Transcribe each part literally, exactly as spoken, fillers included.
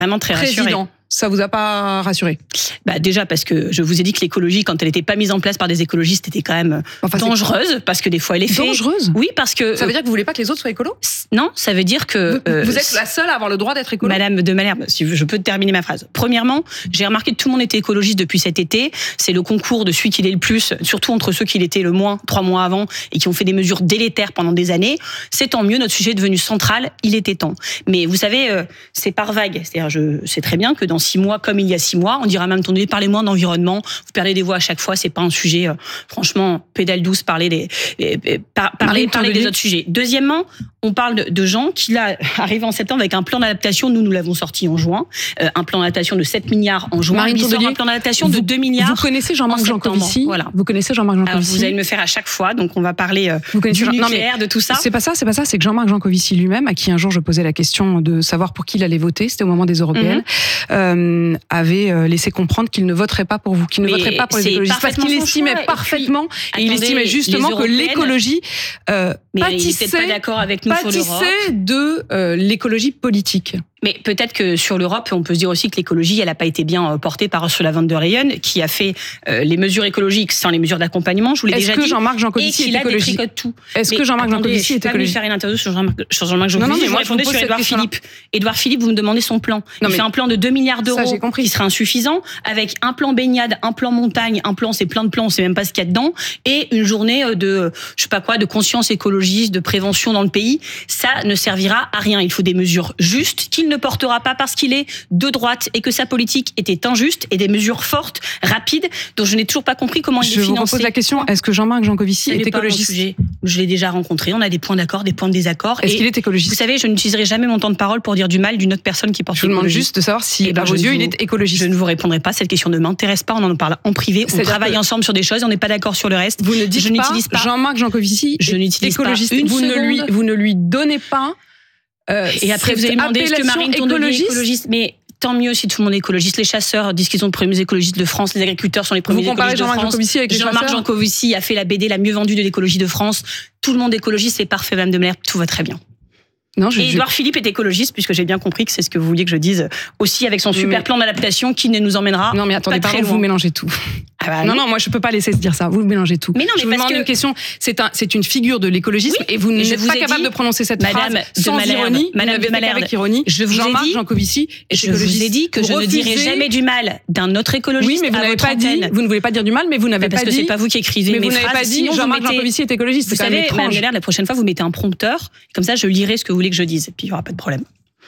vraiment très rassurée. Président. Ça vous a pas rassuré? Bah déjà parce que je vous ai dit que l'écologie, quand elle n'était pas mise en place par des écologistes, était quand même enfin, dangereuse parce que des fois elle est faite. Dangereuse? Oui, parce que ça veut dire que vous voulez pas que les autres soient écolos? Non, ça veut dire que vous, euh, vous êtes la seule à avoir le droit d'être écolo. Madame de Malherbe, si je peux terminer ma phrase. Premièrement, j'ai remarqué que tout le monde était écologiste depuis cet été. C'est le concours de celui qui l'est le plus, surtout entre ceux qui l'étaient le moins trois mois avant et qui ont fait des mesures délétères pendant des années. C'est tant mieux. Notre sujet est devenu central. Il était temps. Mais vous savez, euh, c'est par vague. C'est-à-dire, je sais très bien que dans six mois, comme il y a six mois, on dira même attendez, parlez-moi d'environnement, vous perdez des voix à chaque fois, c'est pas un sujet, euh, franchement, pédale douce, parler des, des, par, parler, parler des autres sujets. Deuxièmement, on parle de, de gens qui, là, arrivent en septembre avec un plan d'adaptation, nous, nous l'avons sorti en juin, euh, un plan d'adaptation de sept milliards en juin, Marine Tondelier, un plan d'adaptation de deux milliards. Vous connaissez Jean-Marc Jancovici? Voilà. Vous connaissez Jean-Marc Jancovici? Alors, vous allez me faire à chaque fois, donc on va parler euh, vous connaissez du Jean... nucléaire, non, mais de tout ça. C'est pas ça, c'est pas ça, c'est que Jean-Marc Jancovici lui-même, à qui un jour je posais la question de savoir pour qui il allait voter, c'était au moment des européennes, mm-hmm. euh, avait euh, laissé comprendre qu'il ne voterait pas pour vous, qu'il ne mais voterait pas pour les écologistes, parce qu'il estimait choix, parfaitement, et, puis, et il estimait justement que l'écologie euh, mais pâtissait, il n'était pas d'accord avec nous sur l'Europe. de euh, l'écologie politique. Mais peut-être que sur l'Europe, on peut se dire aussi que l'écologie, elle n'a pas été bien portée par Ursula von der Leyen, qui a fait euh, les mesures écologiques sans les mesures d'accompagnement. Je vous l'ai déjà dit. Est-ce que Jean-Marc Jancovici est écologiste? Tout. Est-ce que Jean-Marc Jancovici est écologiste? Je ne vais pas faire une interview sur Jean-Marc, sur Jean-Marc Jancovici. Non, non, mais moi, je répondais sur Édouard Philippe. Édouard Philippe, vous me demandez son plan. Il fait un plan de deux milliards d'euros qui sera insuffisant, avec un plan baignade, un plan montagne, un plan, c'est plein de plans, on ne sait même pas ce qu'il y a dedans, et une journée de, je sais pas quoi, de conscience écologiste, de prévention dans le pays. Ça ne servira à rien. Il faut des mesures justes qu'il ne portera pas parce qu'il est de droite et que sa politique était injuste, et des mesures fortes, rapides, dont je n'ai toujours pas compris comment il est financé. Je vous repose la question, est-ce que Jean-Marc Jancovici est écologiste? Je l'ai déjà rencontré, on a des points d'accord, des points de désaccord. Est-ce qu'il est écologiste? Vous savez, je n'utiliserai jamais mon temps de parole pour dire du mal d'une autre personne qui porte l'écologie. Je vous demande juste de savoir si, à vos yeux, il est écologiste. Je ne vous répondrai pas, cette question ne m'intéresse pas, on en parle en privé, on travaille ensemble sur des choses, on n'est pas d'accord sur le reste. Vous ne dites je pas, n'utilise pas Jean-Marc Jancovici je n'utilise écologiste. Pas une vous, ne lui, vous ne lui donnez pas Euh, et après, vous allez demander est-ce que Marine Tondelier est écologiste? Mais tant mieux si tout le monde est écologiste. Les chasseurs disent qu'ils sont les premiers écologistes de France. Les agriculteurs sont les premiers vous écologistes de Jean-Marc France. Jancovici avec les Jean-Marc chasseurs Jancovici a fait la B D la mieux vendue de l'écologie de France. Tout le monde est écologiste, c'est parfait, Madame de Malherbe, tout va très bien. Non, je, et Édouard je... Philippe est écologiste, puisque j'ai bien compris que c'est ce que vous vouliez que je dise, aussi avec son super mais... plan d'adaptation qui ne nous emmènera non mais attendez, pas très loin. Vous mélangez tout. Ah bah non, non, moi je peux pas laisser se dire ça. Vous mélangez tout. Mais non, mais je vous demande que... une question. C'est un, c'est une figure de l'écologisme oui, et vous n'êtes pas capable dit, de prononcer cette Madame phrase sans Malherbe, ironie. Madame vous n'avez avec ironie. Je vous Jean-Marc ai dit, Jancovici est je écologiste. vous ai dit que vous je refusez... ne dirai jamais du mal d'un autre écologiste. Oui, mais vous n'avez pas dit. Vous ne voulez pas dire du mal, mais vous n'avez pas dit. Parce que c'est pas vous qui écrivez mes phrases. Mais vous n'avez pas dit Jean-Marc Jancovici est écologiste. Vous savez, Madame Malherbe, la prochaine fois vous mettez un prompteur, comme ça je lirai ce que vous voulez que je dise, et puis il y aura pas de problème.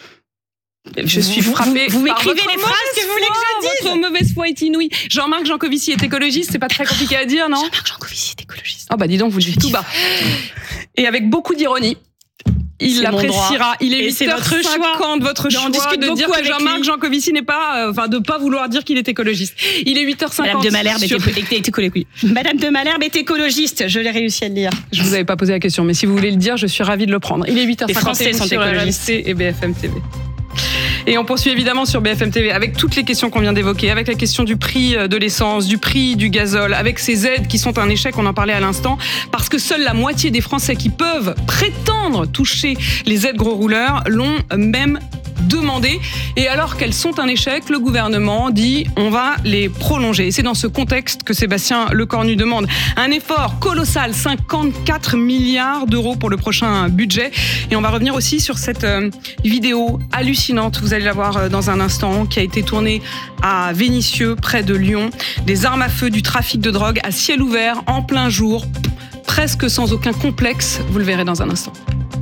Je suis frappée. Vous, vous m'écrivez les phrases que vous voulez que je dise. Votre mauvaise foi est inouïe. Jean-Marc Jancovici est écologiste, c'est pas très compliqué à dire, non? Jean-Marc Jancovici est écologiste. Ah oh bah dis donc, vous le dites tout bas. Et avec beaucoup d'ironie. Il l'appréciera. Il est huit heures cinquante, votre choix de dire que Jean-Marc Jancovici n'est pas, enfin, de pas vouloir dire qu'il est écologiste. Il est huit heures cinquante. Madame de Malherbe sur... était, était écologiste. Madame de Malherbe est écologiste. Je l'ai réussi à le dire. Je vous avais pas posé la question, mais si vous voulez le dire, je suis ravie de le prendre. Il est huit heures cinquante. Les Français sont écologistes. Et B F M T V. Et on poursuit évidemment sur B F M T V avec toutes les questions qu'on vient d'évoquer, avec la question du prix de l'essence, du prix du gazole, avec ces aides qui sont un échec, on en parlait à l'instant, parce que seule la moitié des Français qui peuvent prétendre toucher les aides gros rouleurs l'ont même demandé. Et alors qu'elles sont un échec, le gouvernement dit on va les prolonger. Et c'est dans ce contexte que Sébastien Lecornu demande un effort colossal, cinquante-quatre milliards d'euros pour le prochain budget. Et on va revenir aussi sur cette euh, vidéo hallucinante, vous allez la voir dans un instant, qui a été tournée à Vénissieux, près de Lyon. Des armes à feu, du trafic de drogue à ciel ouvert, en plein jour, presque sans aucun complexe. Vous le verrez dans un instant.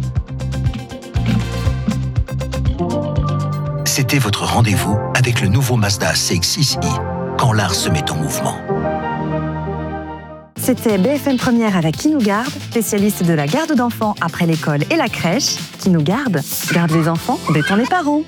C'était votre rendez-vous avec le nouveau Mazda C X six i, quand l'art se met en mouvement. C'était B F M Première avec Qui nous garde, spécialiste de la garde d'enfants après l'école et la crèche. Qui nous garde, garde les enfants, détend les parents.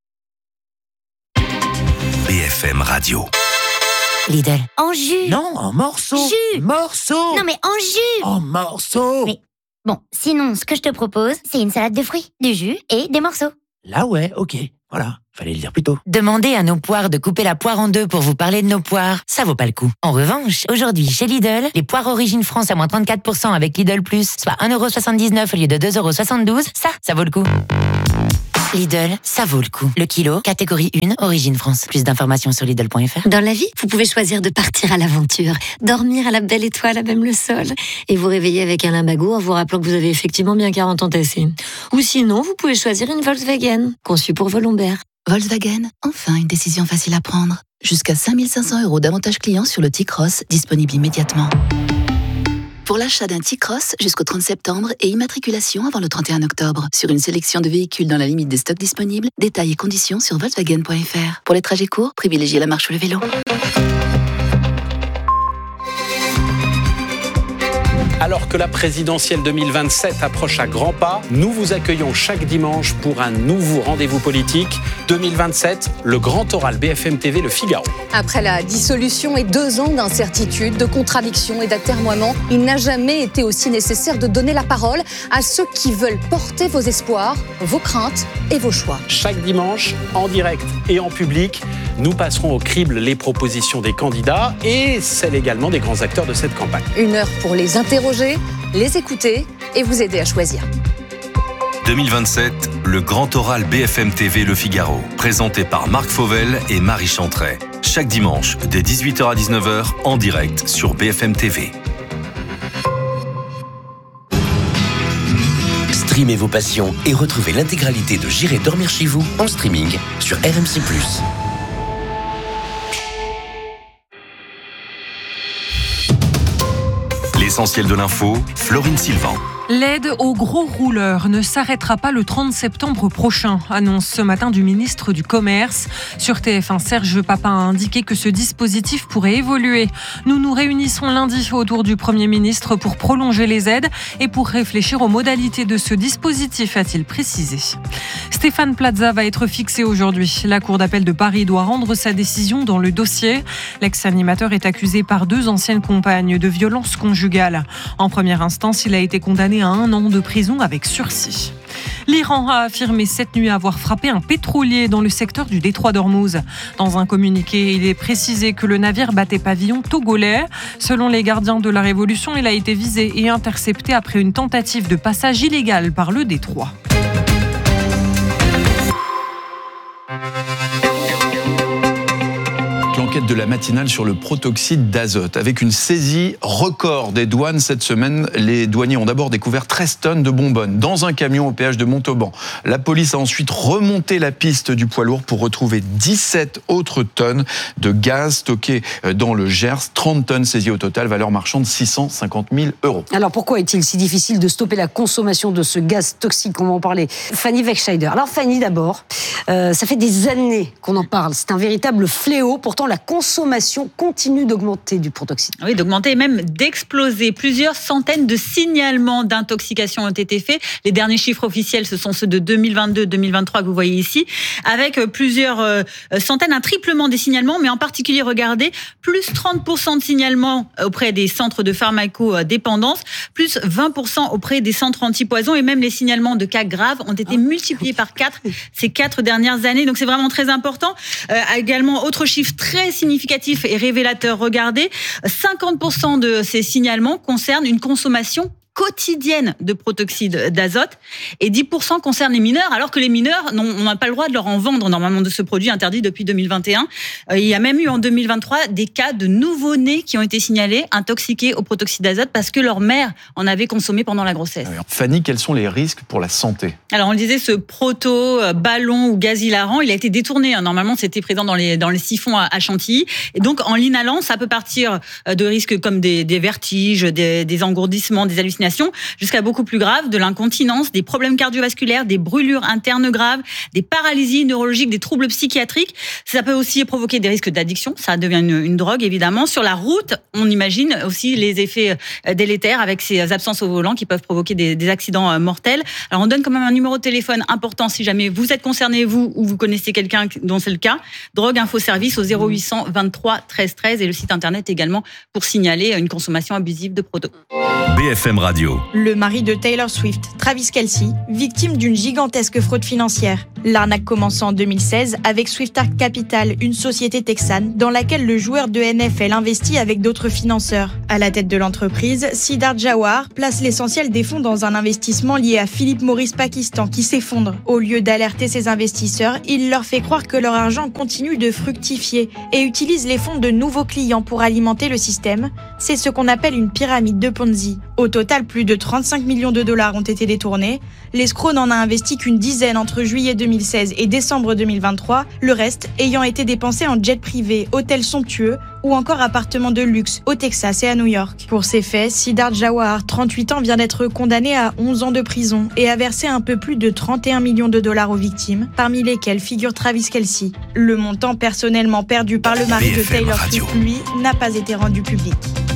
B F M Radio. Lidl. En jus. Non, en morceaux. Jus. Morceaux. Non mais en jus. En morceaux. Mais bon, sinon, ce que je te propose, c'est une salade de fruits, du jus et des morceaux. Là ouais, ok. Voilà, fallait le dire plus tôt. Demandez à nos poires de couper la poire en deux pour vous parler de nos poires. Ça vaut pas le coup. En revanche, aujourd'hui, chez Lidl, les poires Origine France à moins trente-quatre pour cent avec Lidl Plus, soit un euro soixante-dix-neuf au lieu de deux euros soixante-douze, ça, ça vaut le coup. Lidl, ça vaut le coup. Le kilo, catégorie un, origine France. Plus d'informations sur Lidl point F R. Dans la vie, vous pouvez choisir de partir à l'aventure, dormir à la belle étoile à même le sol, et vous réveiller avec un limbago en vous rappelant que vous avez effectivement bien quarante ans tassés. Ou sinon, vous pouvez choisir une Volkswagen, conçue pour vos lombaires. Volkswagen, enfin une décision facile à prendre. Jusqu'à cinq mille cinq cents euros d'avantages clients sur le T-Cross, disponible immédiatement. Pour l'achat d'un T-Cross jusqu'au trente septembre et immatriculation avant le trente et un octobre. Sur une sélection de véhicules dans la limite des stocks disponibles, détails et conditions sur Volkswagen point F R. Pour les trajets courts, privilégiez la marche ou le vélo. Alors que la présidentielle deux mille vingt-sept approche à grands pas, nous vous accueillons chaque dimanche pour un nouveau rendez-vous politique. deux mille vingt-sept, le grand oral B F M T V Le Figaro. Après la dissolution et deux ans d'incertitude, de contradictions et d'atermoiements, il n'a jamais été aussi nécessaire de donner la parole à ceux qui veulent porter vos espoirs, vos craintes et vos choix. Chaque dimanche, en direct et en public, nous passerons au crible les propositions des candidats et celles également des grands acteurs de cette campagne. Une heure pour les interroger, les écouter et vous aider à choisir. deux mille vingt-sept, le grand oral B F M T V Le Figaro, présenté par Marc Fauvel et Marie Chantret. Chaque dimanche, dès dix-huit heures à dix-neuf heures, en direct sur B F M T V. Streamez vos passions et retrouvez l'intégralité de J'irai dormir chez vous en streaming sur R M C plus. L'essentiel de l'info, Florine Sylvain. L'aide aux gros rouleurs ne s'arrêtera pas le trente septembre prochain, annonce ce matin du ministre du Commerce. Sur T F un, Serge Papin a indiqué que ce dispositif pourrait évoluer. Nous nous réunissons lundi autour du Premier ministre pour prolonger les aides et pour réfléchir aux modalités de ce dispositif, a-t-il précisé. Stéphane Plaza va être fixé aujourd'hui. La Cour d'appel de Paris doit rendre sa décision dans le dossier. L'ex-animateur est accusé par deux anciennes compagnes de violence conjugale. En première instance, il a été condamné à un an de prison avec sursis. L'Iran a affirmé cette nuit avoir frappé un pétrolier dans le secteur du détroit d'Ormuz. Dans un communiqué, il est précisé que le navire battait pavillon togolais. Selon les gardiens de la Révolution, il a été visé et intercepté après une tentative de passage illégal par le détroit. L'enquête de la matinale sur le protoxyde d'azote. Avec une saisie record des douanes cette semaine, les douaniers ont d'abord découvert treize tonnes de bonbonnes dans un camion au péage de Montauban. La police a ensuite remonté la piste du poids lourd pour retrouver dix-sept autres tonnes de gaz stockées dans le Gers. trente tonnes saisies au total, valeur marchande six cent cinquante mille euros. Alors pourquoi est-il si difficile de stopper la consommation de ce gaz toxique? On va en parler. Fanny Wegscheider. Alors Fanny d'abord, euh, ça fait des années qu'on en parle. C'est un véritable fléau. Pourtant la consommation continue d'augmenter du protoxyde. Oui, d'augmenter et même d'exploser. Plusieurs centaines de signalements d'intoxication ont été faits. Les derniers chiffres officiels, ce sont ceux de deux mille vingt-deux deux mille vingt-trois que vous voyez ici, avec plusieurs euh, centaines, un triplement des signalements, mais en particulier, regardez, plus trente pour cent de signalements auprès des centres de pharmacodépendance, plus vingt pour cent auprès des centres antipoison, et même les signalements de cas graves ont été multipliés par quatre ces quatre dernières années. Donc c'est vraiment très important. Euh, également, autre chiffre très significatif et révélateur, regardez, cinquante pour cent de ces signalements concernent une consommation quotidienne de protoxyde d'azote et dix pour cent concernent les mineurs, alors que les mineurs, on n'a pas le droit de leur en vendre normalement de ce produit interdit depuis deux mille vingt et un. Euh, il y a même eu en deux mille vingt-trois des cas de nouveau-nés qui ont été signalés, intoxiqués au protoxyde d'azote parce que leur mère en avait consommé pendant la grossesse. Alors, Fanny, quels sont les risques pour la santé? Alors on le disait, ce proto, ballon ou gaz hilarant, il a été détourné. Normalement, c'était présent dans les, dans les siphons à, à Chantilly. Et donc, en l'inhalant, ça peut partir de risques comme des, des vertiges, des, des engourdissements, des hallucinations, jusqu'à beaucoup plus grave, de l'incontinence, des problèmes cardiovasculaires, des brûlures internes graves, des paralysies neurologiques, des troubles psychiatriques. Ça peut aussi provoquer des risques d'addiction, ça devient une, une drogue évidemment. Sur la route, on imagine aussi les effets délétères avec ces absences au volant qui peuvent provoquer des, des accidents mortels. Alors on donne quand même un numéro de téléphone important si jamais vous êtes concerné, vous, ou vous connaissez quelqu'un dont c'est le cas. Drogue Info Service au zéro huit cent vingt-trois treize treize et le site internet également pour signaler une consommation abusive de proto. B F M Radio. Radio. Le mari de Taylor Swift, Travis Kelce, victime d'une gigantesque fraude financière. L'arnaque commence en deux mille seize avec Swift Arc Capital, une société texane dans laquelle le joueur de N F L investit avec d'autres financeurs. À la tête de l'entreprise, Siddharth Jawahar place l'essentiel des fonds dans un investissement lié à Philip Morris Pakistan qui s'effondre. Au lieu d'alerter ses investisseurs, il leur fait croire que leur argent continue de fructifier et utilise les fonds de nouveaux clients pour alimenter le système. C'est ce qu'on appelle une pyramide de Ponzi. Au total, plus de trente-cinq millions de dollars ont été détournés. L'escroc n'en a investi qu'une dizaine entre juillet deux mille seize et décembre deux mille vingt-trois, le reste ayant été dépensé en jet privé, hôtels somptueux ou encore appartements de luxe au Texas et à New York. Pour ces faits, Siddharth Jawahar, trente-huit ans, vient d'être condamné à onze ans de prison et a versé un peu plus de trente et un millions de dollars aux victimes, parmi lesquelles figure Travis Kelce. Le montant personnellement perdu par le mari de Taylor Swift, lui, n'a pas été rendu public.